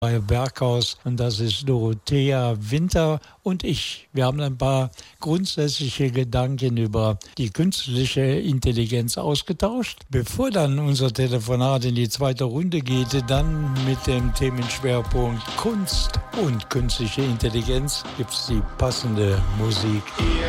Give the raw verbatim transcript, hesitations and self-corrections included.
bei Berghaus und das ist Dorothea Winter und ich. Wir haben ein paar grundsätzliche Gedanken über die künstliche Intelligenz ausgetauscht. Bevor dann unser Telefonat in die zweite Runde geht, dann mit dem Themenschwerpunkt Kunst und künstliche Intelligenz gibt es die passende Musik. Ihr